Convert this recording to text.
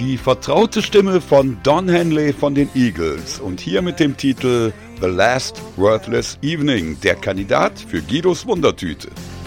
Die vertraute Stimme von Don Henley von den Eagles und hier mit dem Titel The Last Worthless Evening, der Kandidat für Guidos Wundertüte.